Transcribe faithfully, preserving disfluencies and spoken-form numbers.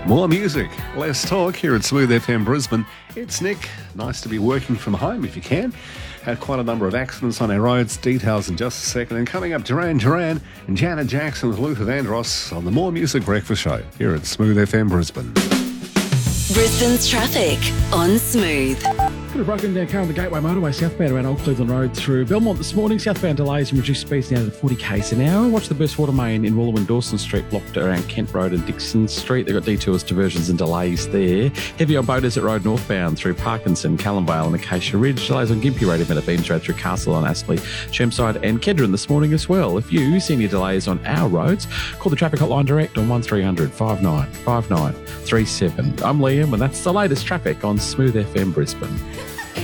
More music, less talk here at Smooth F M Brisbane. It's Nick. Nice to be working from home if you can. Had quite a number of accidents on our roads. Details in just a second. And coming up, Duran Duran and Janet Jackson with Luther Vandross on the More Music Breakfast Show here at Smooth F M Brisbane. Brisbane's traffic on Smooth. Could have broken down car on the Gateway Motorway southbound around Old Cleveland Road through Belmont this morning. Southbound delays and reduced speeds down to forty k's an hour. Watch the burst water main in Wooloowin Dawson Street blocked around Kent Road and Dixon Street. They've got detours, diversions and delays there. Heavy on Bow Desert Road northbound through Parkinson, Callumvale and Acacia Ridge. Delays on Gympie Road, Event Beams Road through Castle on Astley, Chermside and Kedron this morning as well. If you see any delays on our roads, call the traffic hotline direct on one three hundred five nine five nine three seven. I'm Liam and that's the latest traffic on Smooth F M Brisbane.